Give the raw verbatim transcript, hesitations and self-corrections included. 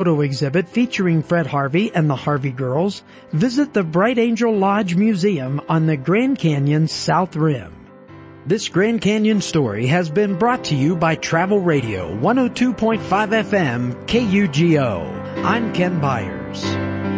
photo exhibit featuring Fred Harvey and the Harvey Girls, visit the Bright Angel Lodge Museum on the Grand Canyon's South Rim. This Grand Canyon story has been brought to you by Travel Radio one oh two point five F M K U G O. I'm Ken Byers.